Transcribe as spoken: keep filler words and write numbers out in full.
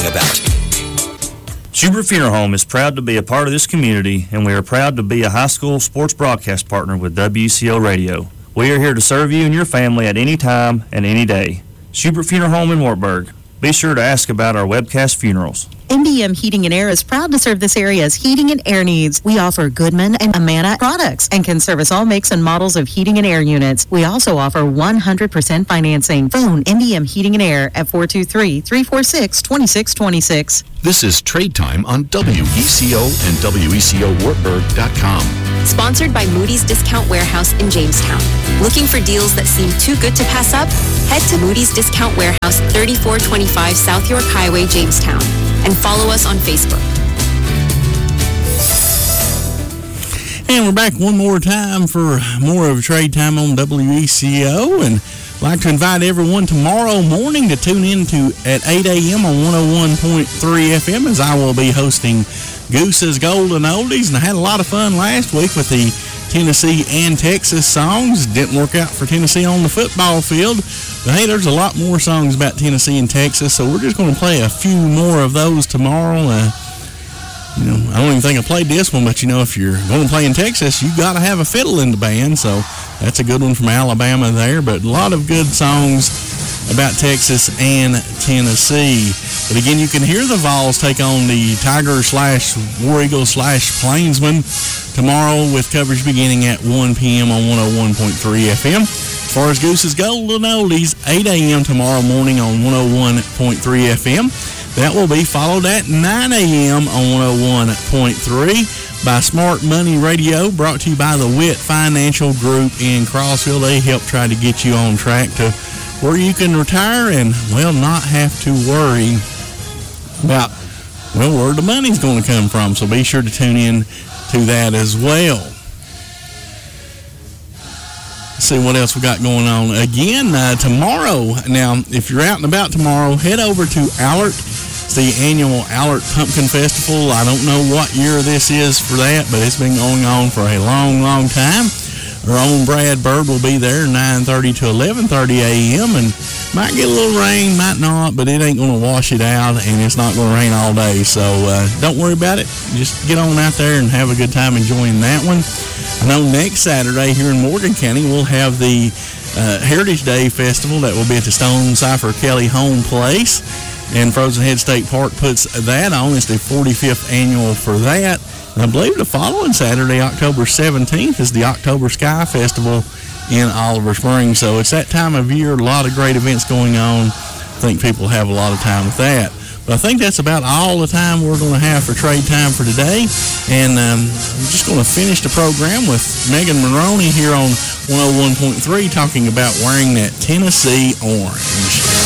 about. Schubert Funeral Home is proud to be a part of this community, and we are proud to be a high school sports broadcast partner with W C O Radio. We are here to serve you and your family at any time and any day. Schubert Funeral Home in Wartburg. Be sure to ask about our webcast funerals. M B M Heating and Air is proud to serve this area's heating and air needs. We offer Goodman and Amana products and can service all makes and models of heating and air units. We also offer one hundred percent financing. Phone M B M Heating and Air at four two three, three four six, two six two six. This is Trade Time on W E C O and W E C O Wartburg dot com. Sponsored by Moody's Discount Warehouse in Jamestown. Looking for deals that seem too good to pass up? Head to Moody's Discount Warehouse, thirty-four twenty-five South York Highway, Jamestown, and follow us on Facebook. And we're back one more time for more of Trade Time on W E C O, and I'd like to invite everyone tomorrow morning to tune in to at eight a.m. on one oh one point three F M, as I will be hosting Goose's Golden Oldies. And I had a lot of fun last week with the Tennessee and Texas songs. Didn't work out for Tennessee on the football field, but hey, there's a lot more songs about Tennessee and Texas, so we're just going to play a few more of those tomorrow. Uh, you know, I don't even think I played this one, but you know, if you're going to play in Texas, you got to have a fiddle in the band, so that's a good one from Alabama there. But a lot of good songs about Texas and Tennessee. But again, you can hear the Vols take on the Tiger slash War Eagle slash Plainsman tomorrow, with coverage beginning at one p.m. on one oh one point three F M. As far as Goose's Golden Oldies, eight a.m. tomorrow morning on one oh one point three F M. That will be followed at nine a.m. on one oh one point three by Smart Money Radio, brought to you by the Witt Financial Group in Crossville. They help try to get you on track to where you can retire and, well, not have to worry about, well, where the money's going to come from. So be sure to tune in to that as well. Let's see what else we got going on. Again, uh, tomorrow, now, if you're out and about tomorrow, head over to Allert. It's the annual Allert Pumpkin Festival. I don't know what year this is for that, but it's been going on for a long, long time. Our own Brad Bird will be there nine thirty to eleven thirty a.m. and might get a little rain, might not, but it ain't going to wash it out, and it's not going to rain all day. So uh, don't worry about it. Just get on out there and have a good time enjoying that one. I know next Saturday here in Morgan County we'll have the uh, Heritage Day Festival that will be at the Stone Cipher Kelly Home Place, and Frozen Head State Park puts that on. It's the forty-fifth annual for that. And I believe the following Saturday, October seventeenth, is the October Sky Festival in Oliver Springs. So it's that time of year, a lot of great events going on. I think people have a lot of time with that. But I think that's about all the time we're going to have for Trade Time for today. And um, I'm just going to finish the program with Megan Maroney here on one oh one point three talking about wearing that Tennessee orange.